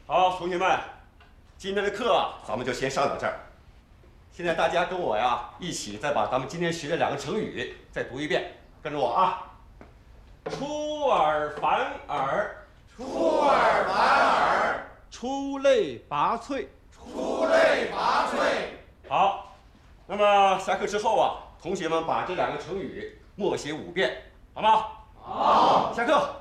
好，同学们，今天的课啊，咱们就先上到这儿。现在大家跟我呀，一起再把咱们今天学的2个成语再读一遍，跟着我啊。出尔反尔， 出尔反尔， 出类拔萃， 出类拔萃。 好，那么下课之后啊，同学们把这2个成语默写5遍，好吗？ 好， 下课。